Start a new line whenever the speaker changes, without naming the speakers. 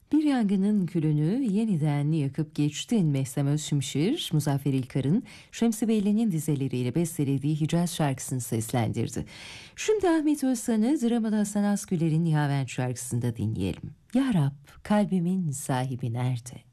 Bir yangının külünü yeniden yakıp geçtin. Meslem Özşimşir, Muzaffer İlkar'ın Şemsi Belli'nin dizeleriyle bestelediği Hicaz şarkısını seslendirdi. Şimdi Ahmet Özsan'ı dramada Hasan Asgüler'in Nihavent şarkısında dinleyelim. Ya Rab, kalbimin sahibi nerede?